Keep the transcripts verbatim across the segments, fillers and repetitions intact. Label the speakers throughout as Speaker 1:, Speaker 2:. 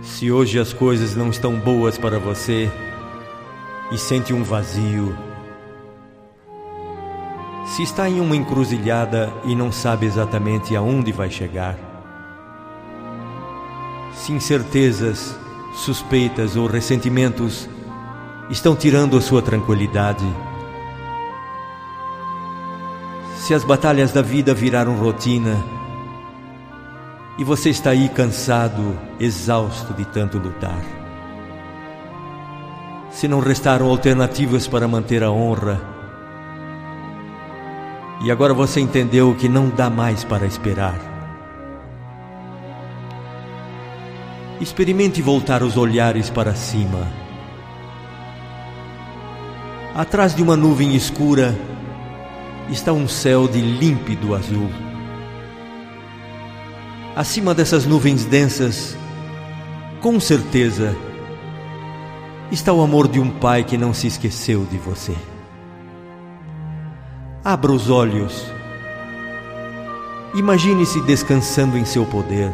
Speaker 1: Se hoje as coisas não estão boas para você e sente um vazio, se está em uma encruzilhada e não sabe exatamente aonde vai chegar, se incertezas, suspeitas ou ressentimentos estão tirando a sua tranquilidade, se as batalhas da vida viraram rotina e você está aí cansado, exausto de tanto lutar, se não restaram alternativas para manter a honra e agora você entendeu que não dá mais para esperar, experimente voltar os olhares para cima. Atrás de uma nuvem escura está um céu de límpido azul. Acima dessas nuvens densas, com certeza, está o amor de um pai que não se esqueceu de você. Abra os olhos. Imagine-se descansando em seu poder.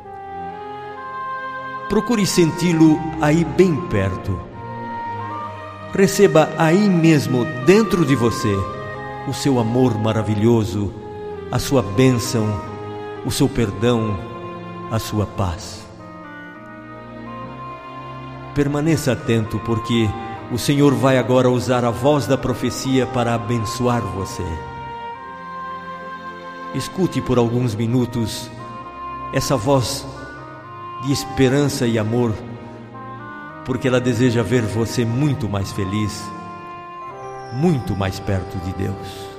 Speaker 1: Procure senti-lo aí bem perto. Receba aí mesmo, dentro de você, o seu amor maravilhoso, a sua bênção, o seu perdão, a sua paz. Permaneça atento, porque o Senhor vai agora usar a voz da profecia para abençoar você. Escute por alguns minutos essa voz de esperança e amor, porque ela deseja ver você muito mais feliz, muito mais perto de Deus.